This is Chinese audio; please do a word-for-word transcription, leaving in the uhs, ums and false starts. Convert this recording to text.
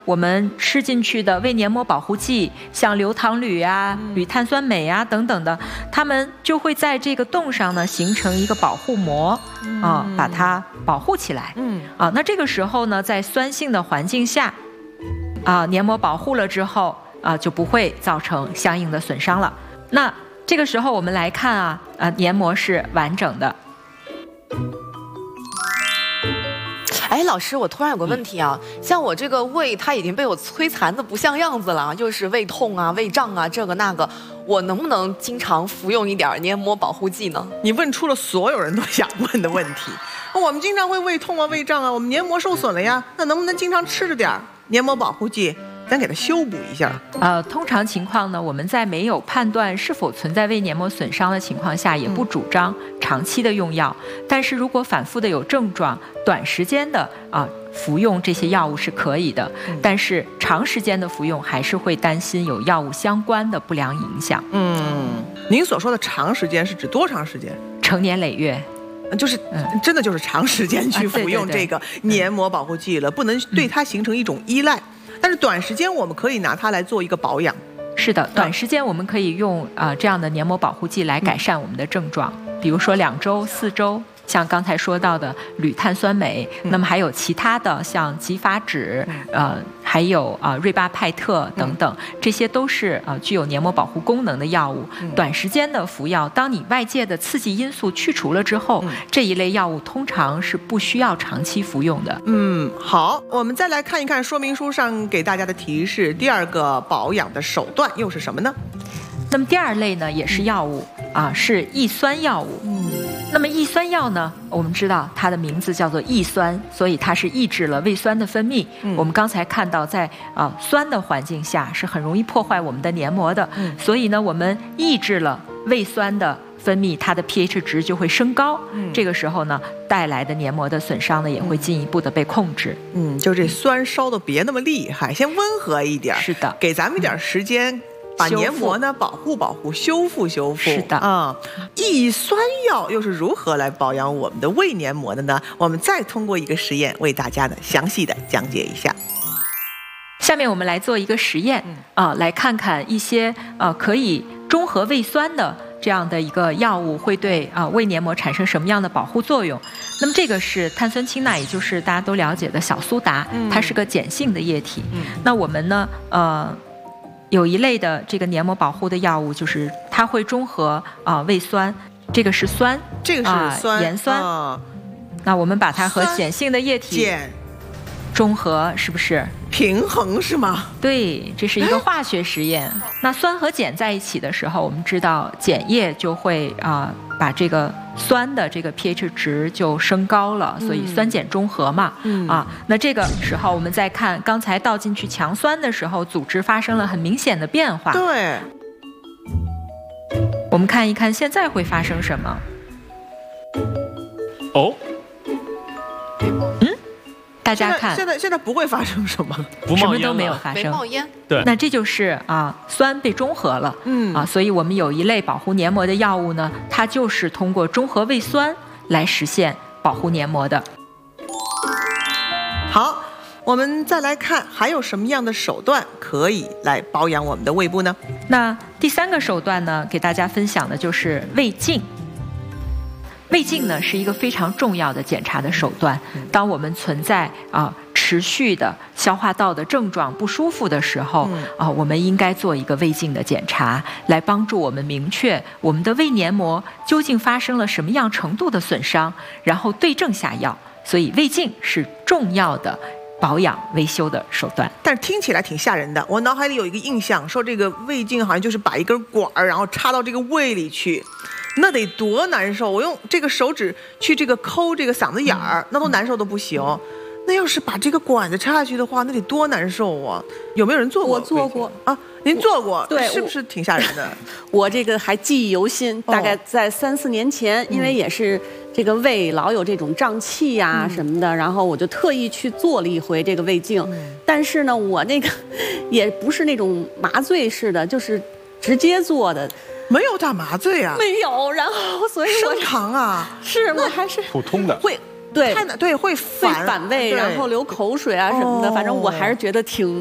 我们吃进去的胃黏膜保护剂，像硫糖铝啊、铝碳酸镁啊等等的，它们就会在这个洞上呢形成一个保护膜啊、呃，把它保护起来。嗯啊，那这个时候呢，在酸性的环境下，啊、呃，黏膜保护了之后啊、呃，就不会造成相应的损伤了。那这个时候我们来看啊，啊、呃，黏膜是完整的。 哎，老师，我突然有个问题啊，嗯、像我这个胃，它已经被我摧残的不像样子了，又是胃痛啊、胃胀啊，这个那个，我能不能经常服用一点黏膜保护剂呢？ 你问出了所有人都想问的问题。我们经常会胃痛啊、胃胀啊，我们黏膜受损了呀，那能不能经常吃着点黏膜保护剂？咱给它修补一下。 呃，通常情况呢，我们在没有判断是否存在胃黏膜损伤的情况下，也不主张长期的用药。嗯、但是如果反复的有症状，短时间的啊、呃、服用这些药物是可以的。嗯、但是长时间的服用还是会担心有药物相关的不良影响。 嗯，您所说的长时间是指多长时间？ 成年累月。 就是真的就是长时间去服用这个黏膜保护剂了，嗯、不能对它形成一种依赖。但是短时间我们可以拿它来做一个保养。 是的，短时间我们可以用啊、呃、这样的黏膜保护剂来改善我们的症状，嗯、比如说两周、四周。像刚才说到的铝碳酸镁，嗯、那么还有其他的像吉法酯，嗯、呃，还有啊、呃、瑞巴派特等等，嗯、这些都是啊、呃、具有黏膜保护功能的药物。嗯、短时间的服药，当你外界的刺激因素去除了之后，嗯、这一类药物通常是不需要长期服用的。 嗯，好，我们再来看一看说明书上给大家的提示，第二个保养的手段又是什么呢？ 那么第二类呢，也是药物啊，是抑酸药物。嗯。那么抑酸药呢，我们知道它的名字叫做抑酸，所以它是抑制了胃酸的分泌。嗯、我们刚才看到在，在啊酸的环境下是很容易破坏我们的黏膜的。嗯、所以呢，我们抑制了胃酸的分泌，它的 pH 值就会升高。嗯、这个时候呢，带来的黏膜的损伤呢，也会进一步的被控制。 嗯，就这酸烧的别那么厉害，先温和一点。 是的， 给咱们一点时间。嗯把黏膜呢保护保护，修复修复。 是的啊，抑酸药又是如何来保养我们的胃黏膜的呢？我们再通过一个实验为大家呢详细的讲解一下。 下面我们来做一个实验啊，来看看一些呃可以中和胃酸的这样的一个药物会对啊胃黏膜产生什么样的保护作用。那么这个是碳酸氢钠，也就是大家都了解的小苏打，它是个碱性的液体。嗯、那我们呢呃。有一类的这个黏膜保护的药物，就是它会中和啊、呃、胃酸，这个是酸， 这个是酸、 呃、盐酸。 哦、 那我们把它和碱性的液体中和，是不是平衡是吗？ 对，这是一个化学实验。那酸和碱在一起的时候，我们知道碱液就会啊、呃、把这个酸的这个 pH 值就升高了，所以酸碱中和嘛。嗯、啊，那这个时候我们再看刚才倒进去强酸的时候，组织发生了很明显的变化。 对， 我们看一看现在会发生什么。 哦， 嗯。大家看， 现在现在不会发生什么， 不什么都没有发生， 没冒烟。 对， 那这就是啊，酸被中和了。嗯啊，所以我们有一类保护黏膜的药物呢，它就是通过中和胃酸来实现保护黏膜的。 好，我们再来看还有什么样的手段可以来保养我们的胃部呢？ 那第三个手段呢，给大家分享的就是胃镜。胃镜呢是一个非常重要的检查的手段。当我们存在啊、呃、持续的消化道的症状不舒服的时候，啊、呃，我们应该做一个胃镜的检查，来帮助我们明确我们的胃黏膜究竟发生了什么样程度的损伤，然后对症下药。所以胃镜是重要的保养维修的手段。 但是听起来挺吓人的，我脑海里有一个印象，说这个胃镜好像就是把一根管儿然后插到这个胃里去，那得多难受！我用这个手指去这个抠这个嗓子眼儿，那都难受的不行。那要是把这个管子插下去的话，那得多难受啊！有没有人做过？ 我做过啊，您做过？ 对， 是不是挺吓人的？ 我这个还记忆犹新，大概在三四年前，哦、因为也是这个胃老有这种胀气呀、啊、什么的，嗯、然后我就特意去做了一回这个胃镜。嗯、但是呢，我那个也不是那种麻醉式的，就是直接做的。 没有打麻醉啊？ 没有，然后所以我生扛啊？ 是我还是普通的会对太难，对会会反反胃， 对然后流口水啊什么的，反正我哦还是觉得挺